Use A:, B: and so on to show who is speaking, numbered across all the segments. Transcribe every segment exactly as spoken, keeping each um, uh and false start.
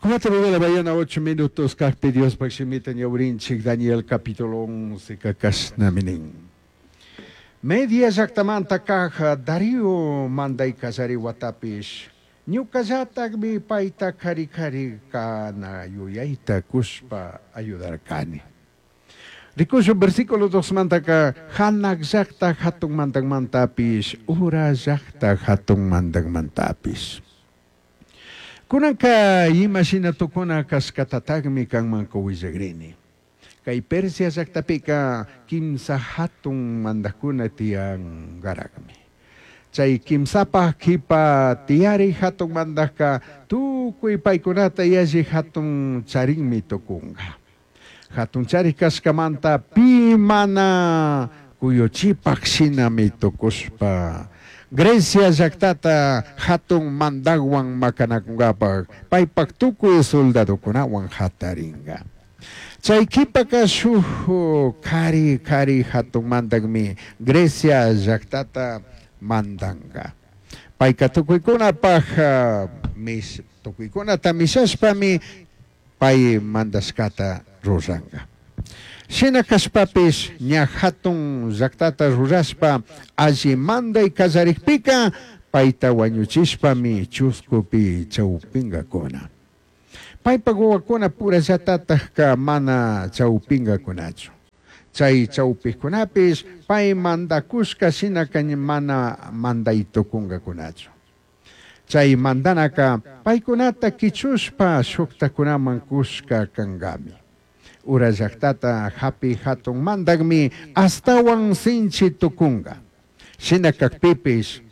A: Cuatro de la mañana, ocho minutos, Carpe Dios, Paximitan Yaurinchik, Daniel, capítulo once, Kakasnaminin. Media exactamanta caja, Darío manda y casari watapish. New kazatag mi paita kari kari kana yuyaita kuspa ayudar kani. Rikuso versículo dos manta ka hanak zakta hatung mandang mantapis, ura zakta hatung mandang mantapis. Kunang ka imagina to kuna kas katatagmi kang mangkawisagrini. Kay Persia zaktapi ka kimsa hatong mandakuna tiyang garagami. Chay kimsapa kipa tiyari hatong mandaka tu kuy paikunata yaji hatong charingmi tokunga. Hatong chari kas kamanta pimana kuyo chipak sinami tokuspa. Grecia zaktata hatong mandagwang makanakungapag paipagtukoy soldado kunawang hataringa. Chay kipaka suho kari kari hatong mandagmi Grecia zaktata mandanga. Paikatukoy kuna pag uh, mis tukoy kuna tamisas pami pay mandaskata rosanga. Sinakas papis niya hatong zaktata ruraspa aji manday kazarikpika paitawanyuchispa mi chuskupi chaupinga kona. Paipaguwa kona pura zatata ka mana chaupinga konacho. Chay chaupik konapis pai mandakuska sinakanya mana mandaito kunga konacho. Chay mandanaka pai konata kichuspa sukta kunaman kuska kangami. Ura zaktata hapi hatong mandagmi astawang sinchi tukunga. Sinakakpipis.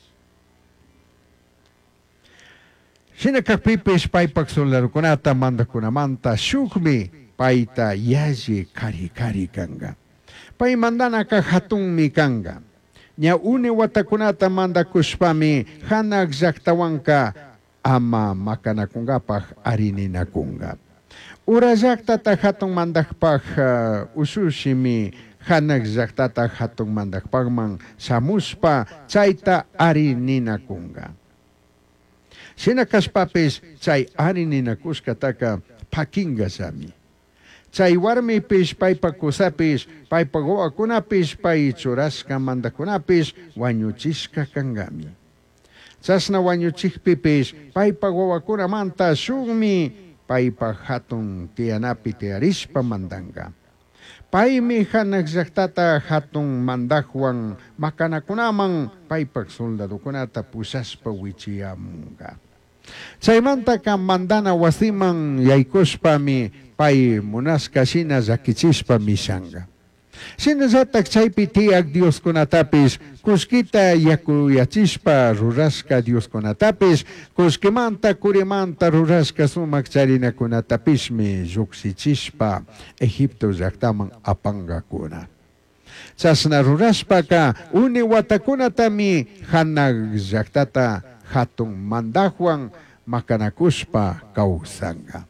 A: Sinakakpipis pay pagsularo kunata mandakunamanta shukmi paita yaji kari kari kanga. Pay mandana ka hatong mi kanga. Nya une watakunata mandakuspami hanag zaktawangka ama makanakungapah arininakunga. Ura zaktata hatong mandakpag uh, usushimi hanag zaktata hatong mandakpag mang samuspa chayta ari ninakunga. Sinakas papis chay ari ninakuska taka pakinga sami. Chay warmi pis pay pakusapis pay pagoa kunapis pay churaska mandakunapis wanyuchiska kangami. Sasna wanyuchikpipis pay pagoa kunamanta sugmi pai hatong tianapi tiarispa mandanga. Pai mi hanag zaktata hatong mandahwang makanakunamang pai pagsoldado kunata pusaspa wichiamunga. Saymanta ka mandana wasimang yaikuspa mi pai munaska sina zakichispa misanga. Sinazatak chaypi tiag Dios kunatapis, kuskita yakuyachispa ruraska Dios kunatapis, kuskimanta kurimanta ruraska sumakcharina kunatapismi zuksichispa Egipto zaktamang apanga kuna. Sasna ruraspa ka uni watakunatami hanag zaktata hatong mandahwang makanakuspa kausanga.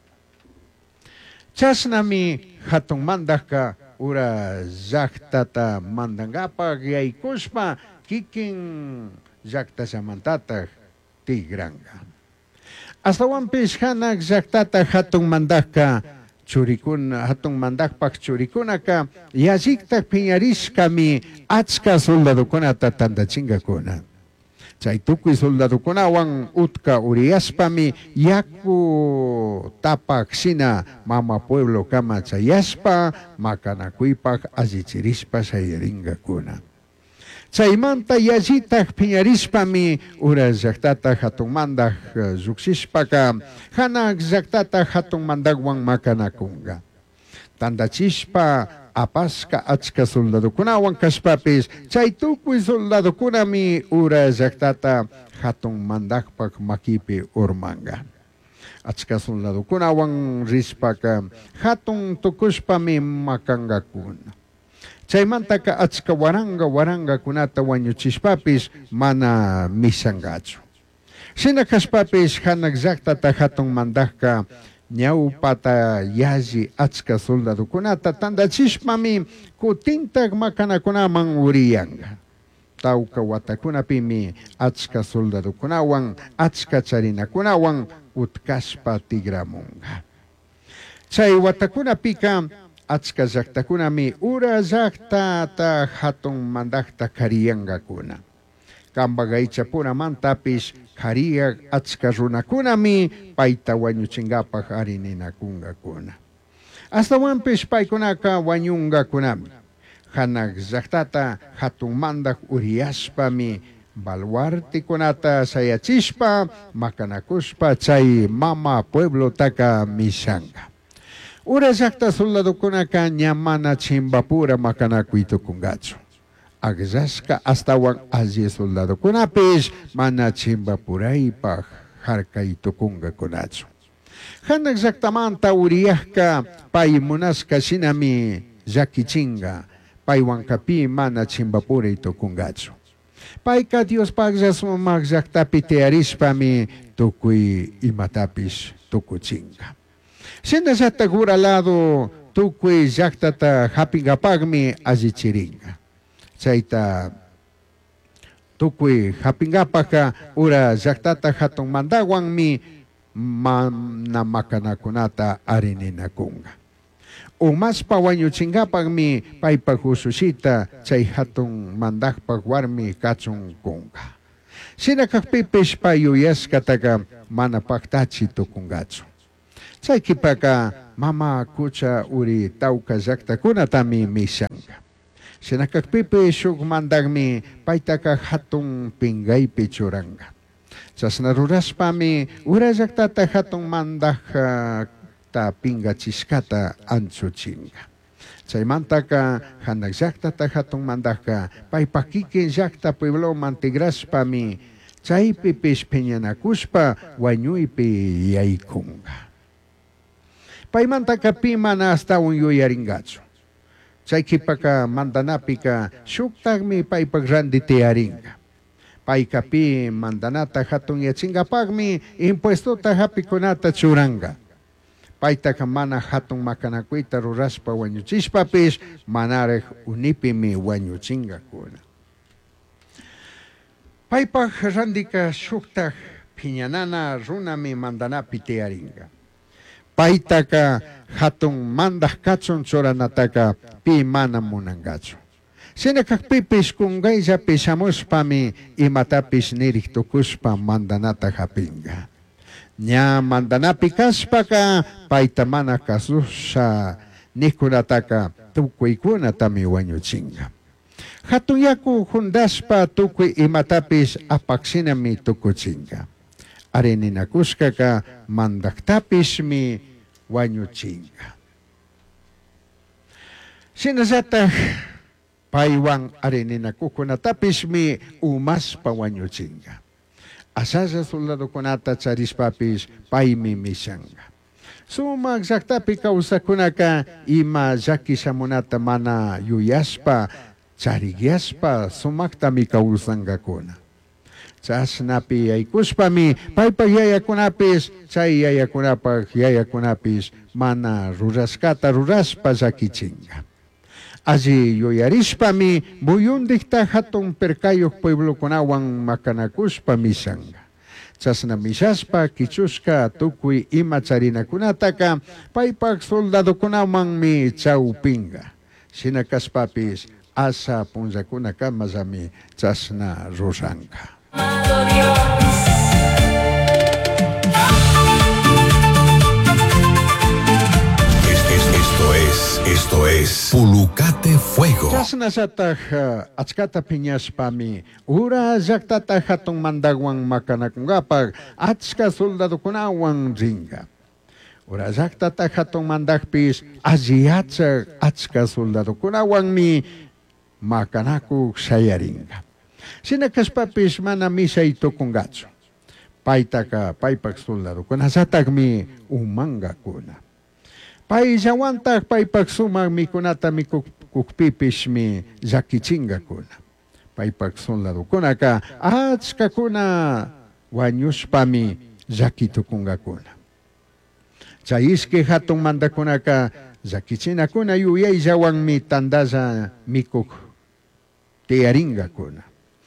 A: Sasnami hatong mandahka ura zaktata mandangapa gay kuspa kiking zakta samantata tigranga. Hasta wampis hanak zaktata hatong mandaka churikun hatong mandakpak churikunaka yaziktak pinyaris kami atska soldado kunata tandachinga kuna. Chay tukuy soldado kunawang utka uriaspami yaku tapak sina mama pueblo kama chayaspa makanakuipak azichirispa sayaringa kuna. Chaymanta yazitak piñarispami ura zaktata hatong mandak zuksispaka hanak zaktata hatong mandagwang makanakunga. Tandachispa apaska atska soldado kunawang kaspapis chay tukuy soldado kunami ura zaktata hatong mandakpak makipi urmanga. Atska soldado kunawang rispaka hatong tukuspami makangakuna. Chay manta ka atska waranga waranga kunata wanyuchispapis mana misangacho. Sinakaspapis hanag zaktata hatong mandaka Nyau pata yazi atska soldado kunata tandachismami kutintag makanakunamang uriyanga. tauka watakunapimi achka soldadukunawan, achka charinakunawan utkaspa tigramunga. Chay watakunapika achka llaqtakunami ura llaqtata hatun mandaqta kariyangakuna. Kambagaychapuramantapis kariyak achka runakunami payta wañuchingapaq arininakunkakuna. Astawanpis paykunaka wañungakunami. Hanak llaqtata hatun mandaq uriyashpami baluartikunata sayachispa makanakuspa chay mama pueblo taka misanga. Ura llaqta soldadukunaka ñamana chimbapura makanakuytukungachu. Agzaska astawan alli soldadukunapis mana chimbapuraypaq harkaytukungakunachu. Hanak llaqtamanta uriyaqka pay munasqa shinami llakichinga paywankapi mana chimbapuraytukungachu. Payka Dios paglla sumaq llaqtapi tiyarishpami tukuy imatapis tukuchinga. Shina llaqta guralado tukuy llaqtata hapingapaqmi allichiringa. Chayta tukuy hapingapaka ura llaqtata hatun mandawanmi mana makanakunata arininakunga. Umaspa wañuchingapaqmi paypa husushita chay hatun mandaqpaq warmi kachunkunga. Shina kaqpipis payuyasqataqa mana paqtachi tukungachu. Chaykipaka mama kucha uri tauka llaqtakunatami mishanga. Shina kaqpipis shuk mandaqmi paytaka hatun pingaypi churanga. Chasna ruraspami ura llaqtata hatun mandaqta pingachishkata anchuchinga. Chaymantaka hanak llaqtata hatun mandaqka paypa kikin llaqta puebloman tigraspami chaypipis piñanakuspa wañuypi yaykunga. Paymantaka pi mana astawan yuyaringachu. Chaykipaka mandanapika shuktagmi paypak randitiyaringa. Paykapi mandanata hatun yachingapagmi impuestota hapikunata churanga. Paytaka mana hatun makanakuyta ruraspa wañuchishpapis manarek unipimi wañuchingakuna. Paypak randika shuktag piñanana runami mandanapi tiyaringa. Paytaka hatun mandak kachun choranataka pi mana munangachu. Sina kakpipis kungayllapi shamuspami imatapis niriktukuspa mandanata hapinga. Ña mandanapi kaspaka payta mana kasusha nikunataka tukuykunatami wañuchinga. Hatun yaku hundaspa tukuy imatapis apaksinami tukuchinga. Arininakuskaka mandaktapismi wañuchinga. Sinasataq paywan arininakukunatapismi umaspa wañuchinga. Asasa soldadukunata charispapis paymi mishanga. Sumaq llaqtapi kawsakunaka ima llakisamunata mana yuyaspa charigyaspa sumaktami kawsangakuna. Chasnapi yaykuspami paypak yayakunapis chay yayakunapaq yayakunapis mana ruraskata ruraspa llakichinga. Alli yuyarishpami muyundikta hatun perkayuq pueblokunawan makanakuspa misanga. Chasna mishaspa kichuska tukuy ima charinakunataka paypak soldadukunamanmi chawpinga. Sinakaspapis asa punllakunakamazami chasna ruranga.
B: Esto es, esto es Pulukate Fuego.
A: Chasna sataq achkata piñaspami ura llaqtata hatun mandawan makanakungapaq achka soldadukunawan ringa. Ura llaqtata hatun mandaqpis alliyachaq achka soldadukunawanmi makanakuq sayaringa. Sinakaspapis mana misaytukungachu. Paytaka paypak soldadukunasataqmi umangakuna. Pay llawantaq paypak sumaq mikunata mikukpipismi llakichingakuna. Paypak soldadukunaka achkakuna wañuspami llakitukunkakuna. Chay iskay hatun mandakunaka llakichinakuna yuyayllawanmi tandalla mikuk tiyaringakuna.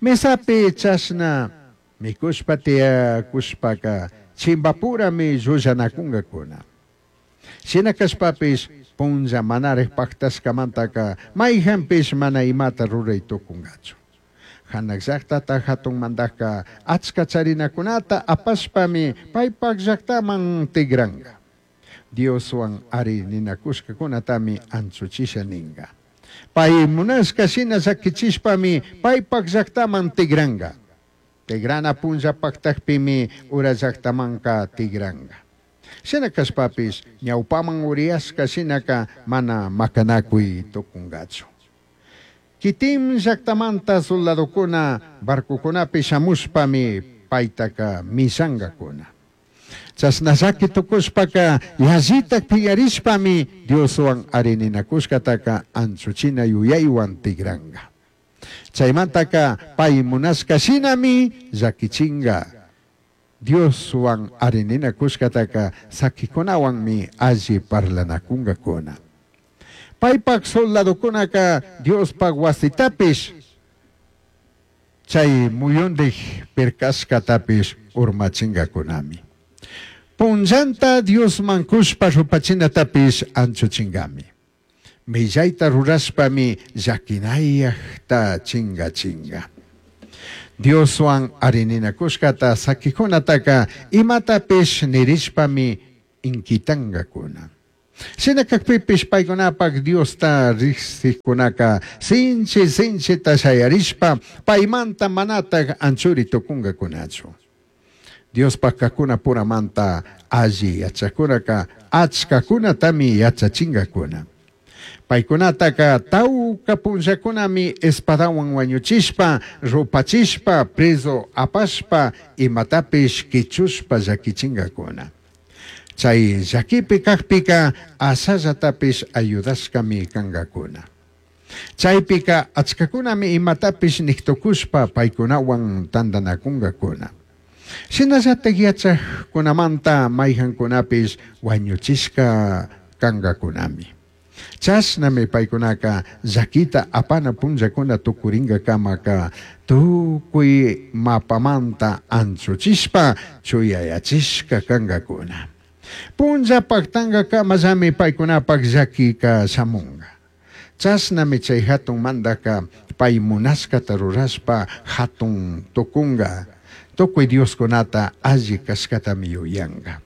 A: Mesapi chasna mikushpatia kushpaka chimbapura mi yuyanakunga kuna. Sinakaspapis punja manarek paktaskamantaka mayhampis mana imata ruraytukungachu. Hanakllaqtata hatun mandaka achka charinakunata apaspami paypak llaqtaman tigranga. Dioswan ari ninakushkakunatami anchuchisha ninga. Pay munasqa shina sakichishpami paypak llaqtaman tigranga. Tigrana punja paktakpimi ura llaqtamanka tigranga. Sinakaspapis ñawpaman uriasqa sinaka mana makanakuy tukungachu. Kitim llaqtamanta soldadokuna barkukunapi shamuspami paytaka misangakuna. Chasnasaki tukuspaka yazitak piyarispami Dioswan arininakuskataka anchuchina yuyaywan tigranga. Chaymantaka pay munasqa sinami llakichinga. Dioswan arininakuskataka sakikunawanmi alli parlanakungakuna. Paypak soldadokunaka Diospak wasitapis chay muyundij perkaskatapis urmachingakunami. Punllanta Diosman kushpa rupachinatapis anchuchingami. Millayta ruraspami llakinayaqta chinga chinga. Dioswan arininakuskata sakikunataka imatapis nirishpami inkitangakuna. Sinakakpipis paykunapak Diosta riqsikunaka sinchi sinchi tasayarishpa paymanta manatag anchuri tukungakunachu. Diospak kakuna puramanta alli yachakunaka achkakunatami yachachingakuna. Paykunataka tawka punllakunami espadawan wañuchishpa, rupachishpa, preso apashpa, imatapis kichushpa llakichingakuna. Chay llakipi kakpika asallatapish ayudaskami kangakuna. Chaypika achkakunami imatapis niktukushpa paykunawan tandanakungakuna. Sinallatak yachaqkunamanta mayhankunapis wañuchishka kangakunami. Chasnami paykunaka llakita apana punllakuna tukuringa kamaka tukuy mapamanta anchuchishpa chuyayachishka kangakuna. Punja paktanga kamazami paykunapak llakika samunga. Chasnami chay hatun mandaka pay munaskata ruraspa hatun tukunga. Tukuy Dioskunata alli kaskatami yuyanga.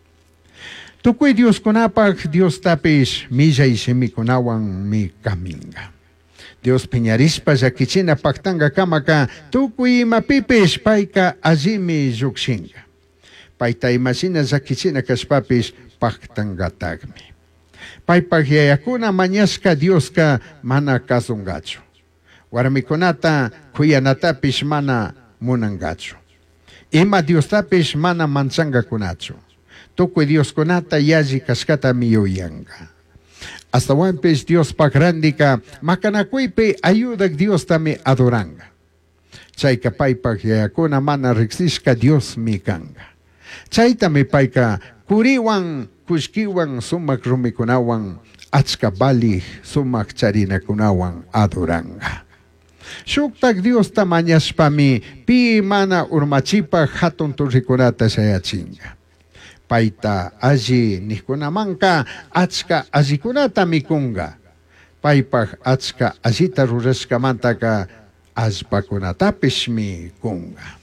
A: Tukuy Dioskunapak Dios tapis millay simikunawan mi kaminga. Dios piñarispa llakichina paktanga kamaka tukuy imapipis payka allimi llukshinga. Payta imasina llakichina kaspapis paktangatagmi. Paypak yayakuna mañasqa Dioska mana kasungachu. Warmikunata kuyanatapis mana munangachu. Ima Diostapis mana mansangakunachu. Tukuy Dioskunata yalli kaskata miyuyanga. Hasta wampis Dios pakrandika makanakuypi ayudak Dios tami adoranga. Chayka paypak yayakuna mana riqsishka Dios mi kanga. Chaytami payka kuriwan kushkiwan sumak rumikunawan achka bali sumak charinakunawan adoranga. Shuktak Dios tamañaspami pi mana urmachipa hatun turrikunata sayachinga. Payta alli nihkunamanka achka allikunata mikunga. Paypak achka allita ruraskamantaka allpakunatapis mikunga.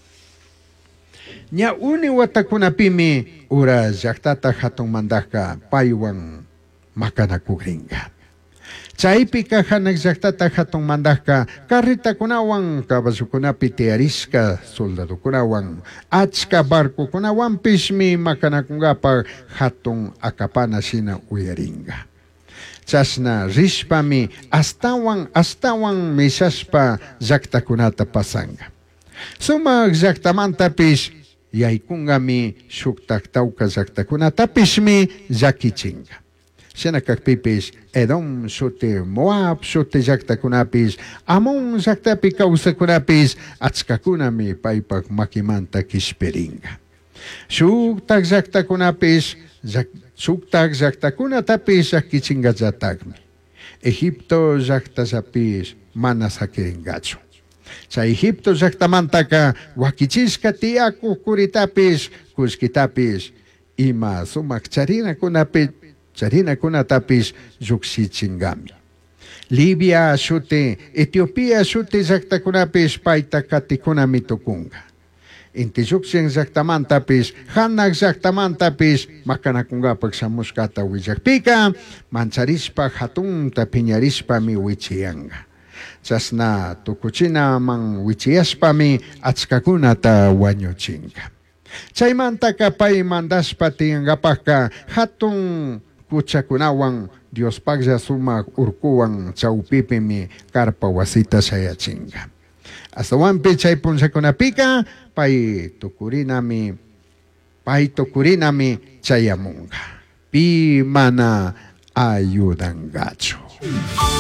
A: Nya uni watakunapimi ura llaqtata hatun mandaka paywan makanakugringa. Chaypika hanak llaqtata hatun mandaka carritakunawan caballukunapi tiarisqa soldadukunawan achka barkukunawanpis mi makanakungapak hatun akapana sina uyaringa. Chasna rishpami astawan astawan misaspa llaqtakunata pasanga. Sumak llaqtamantapis yaykungami shuktaktawka llaqtakunatapis mi llakichinga. Sinakakpipis Edom sute Moab sute llaqtakunapis Amon llaqtapi kawsakunapis achkakunami paypak makimanta kisperinga. Shuktak llaqtakunapis shuktak llaqtakunatapis llakichingallataqmi. Egipto llaqtasapis mana sakiringachu. Sa Egipto llaqtamantaka wakichisqa tiyakuq kuritapis kuskitapis ima sumaq charinakunapi charinakunatapis lluqsichingami. Libia shuti Etiopía shuti llaqtakunapis payta katikunami tukunqa. Inti lluqsin llaqtamantapis hanak llaqtamantapis makanakunqapak samushkata willaqpika mancharispa hatunta phiñarispami wichiyanqa. Chasna tukuchinaman wichiyaspami achkakunata wañuchinqa. Chaymantaka pay mandaspa tiyanqapaqqa hatun kuchakunawan Diospaqlla sumaq urkuwan chawpipimi karpa wasita sayachinqa. Astawanpi chay punsakunapika pay tukurinami pay tukurinami chayamunqa. Pi mana ayudanqachu.